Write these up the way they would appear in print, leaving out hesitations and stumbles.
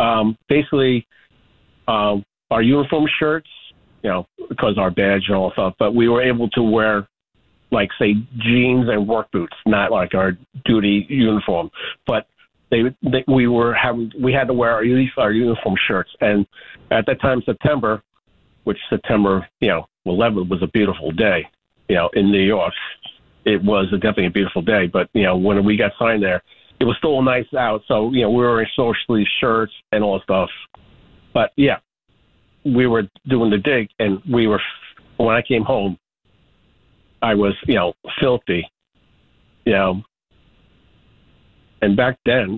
basically our uniform shirts, because our badge and all that stuff, but we were able to wear, like, say, jeans and work boots, not like our duty uniform. But we had to wear our uniform shirts. And at that time, September 11th was a beautiful day, in New York. It was definitely a beautiful day. But, when we got signed there, it was still nice out. So, we were wearing short sleeve shirts and all that stuff. But, yeah, we were doing the dig, and when I came home, I was, filthy, and back then,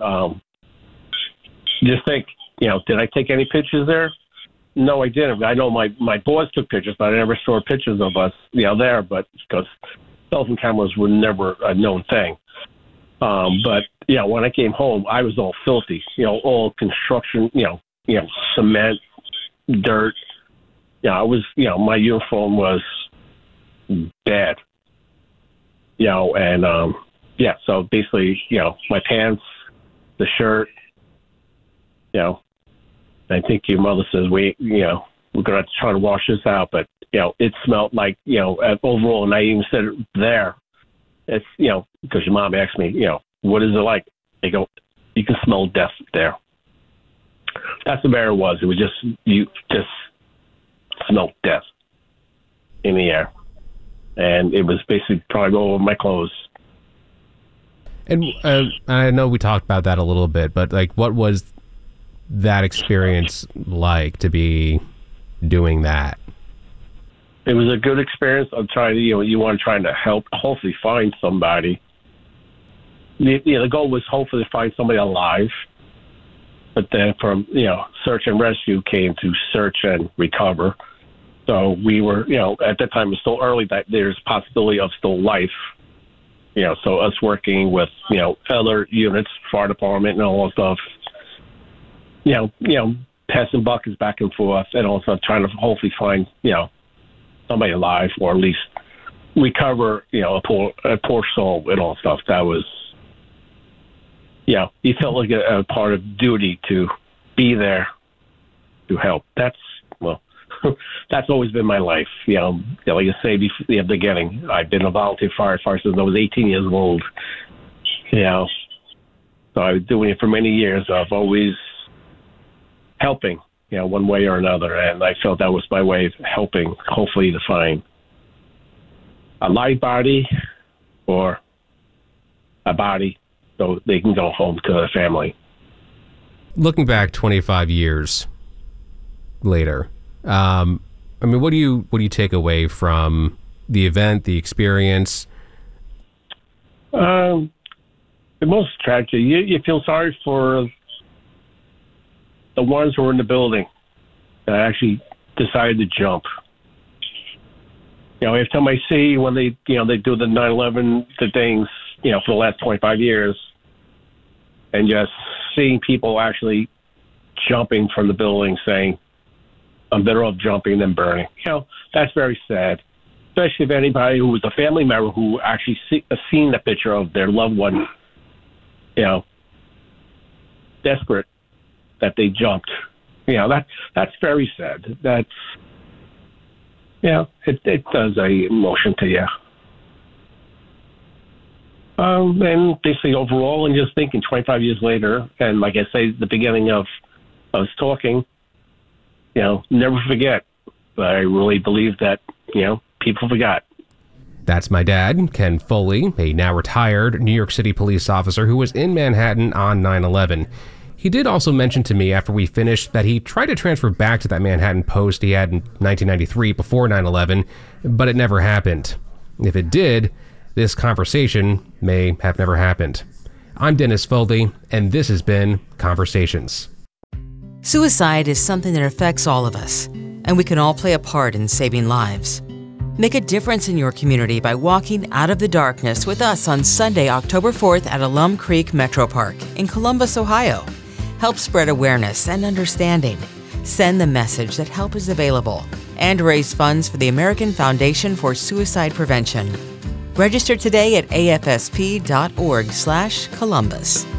just think, did I take any pictures there? No, I didn't. I know my boss took pictures, but I never saw pictures of us, there, but because cell phone cameras were never a known thing. But, when I came home, I was all filthy, all construction, cement, dirt. I was, my uniform was bad, and so basically, my pants, the shirt, I think your mother says we're gonna have to try to wash this out, but it smelled like overall, and I even said it there, it's because your mom asked me, what is it like? They go, you can smell death there. That's the way it was. It was you just smelled death in the air. And it was basically probably all over my clothes. And I know we talked about that a little bit, but like, what was that experience like to be doing that? It was a good experience. I'm trying to, you want to try to help, hopefully find somebody. The goal was hopefully find somebody alive. But then from, search and rescue came to search and recover. So we were, at that time it was still early that there's possibility of still life. So us working with, other units, fire department and all that stuff, passing buckets back and forth and also trying to hopefully find, somebody alive or at least recover, a poor soul and all that stuff. That was, you felt like a part of duty to be there to help. That's always been my life. Like I say before the beginning, I've been a volunteer firefighter since I was 18 years old. So I was doing it for many years. I've always helping, one way or another, and I felt that was my way of helping, hopefully, to find a live body or a body so they can go home to their family. Looking back 25 years later, what do you take away from the event, the experience? The most tragic, you feel sorry for the ones who were in the building that actually decided to jump. Every time I see when they do the 9/11, the things, for the last 25 years, and just seeing people actually jumping from the building saying, I'm better off jumping than burning. That's very sad, especially if anybody who was a family member who actually seen the picture of their loved one, desperate that they jumped. That's very sad. That's, it does a emotion to you. And basically overall, and just thinking 25 years later, and like I say, the beginning of us talking, never forget. But I really believe that, people forgot. That's my dad, Ken Foley, a now retired New York City police officer who was in Manhattan on 9/11. He did also mention to me after we finished that he tried to transfer back to that Manhattan post he had in 1993 before 9/11, but it never happened. If it did, this conversation may have never happened. I'm Dennis Foley, and this has been Conversations. Suicide is something that affects all of us, and we can all play a part in saving lives. Make a difference in your community by walking out of the darkness with us on Sunday, October 4th at Alum Creek Metro Park in Columbus, Ohio. Help spread awareness and understanding. Send the message that help is available and raise funds for the American Foundation for Suicide Prevention. Register today at afsp.org/Columbus.